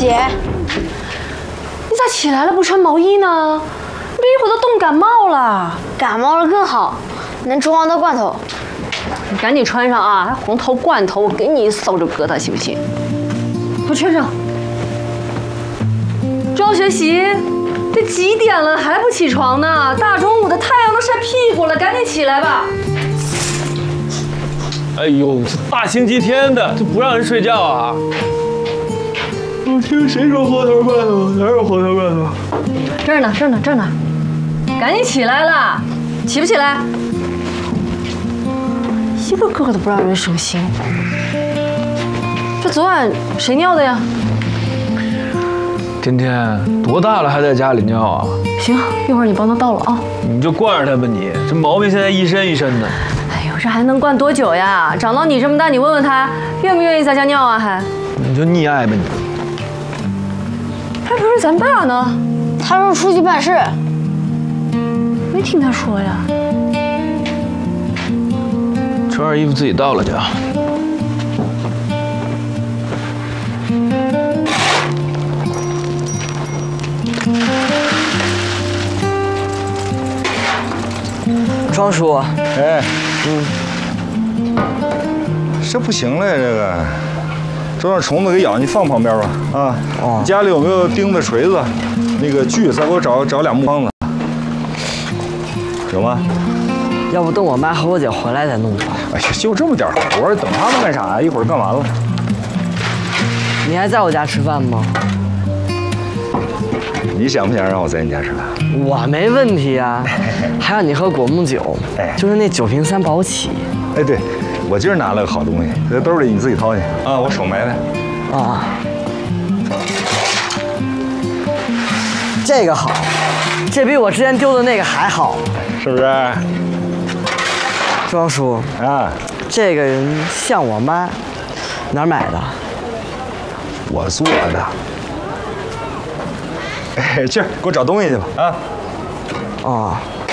姐， 你咋起来了不穿毛衣呢？你这一会儿都冻感冒了。 感冒了更好，能中黄豆罐头。 你赶紧穿上啊！还黄桃罐头，我给你搔着疙瘩行不行？快穿上。周学习，这几点了还不起床呢？大中午的太阳都晒屁股了，赶紧起来吧。 哎呦，这大星期天的就不让人睡觉啊！我听谁说黄桃罐头？哪有黄桃罐头？ 这儿呢，这儿呢，这儿呢。赶紧起来了，起不起来？一个个都不让人省心。这昨晚谁尿的呀？ 天天多大了还在家里尿啊？ 行，一会儿你帮他倒了啊。 你就惯着他吧你，这毛病现在一身一身的。 哎呦，这还能惯多久呀？长到你这么大，你问问他愿不愿意在家尿啊？还？ 你就溺爱吧你。 还不是咱爸呢？ 他说出去办事。 没听他说呀。 穿上衣服自己倒了去啊。 庄叔， 哎，这不行了呀，这个，这让虫子给咬，你放旁边吧。啊， 哦， 家里有没有钉子、锤子？那个锯，再给我找俩木棒子，有吗？ 要不等我妈和我姐回来再弄吧。 哎呀，就这么点活儿，等他们干啥呀？一会儿干完了。 你还在我家吃饭吗？ 你想不想让我在你家吃饭？ 我没问题啊，还让你喝果木酒，就是那9瓶3保起。 哎，对，我今儿拿了个好东西，在兜里你自己掏去啊，我手埋汰。 啊，这个好，这比我之前丢的那个还好， 是不是？ 庄叔啊， 这个人像我妈，哪儿买的？ 我做的。哎，去，给我找东西去吧啊！ 哦。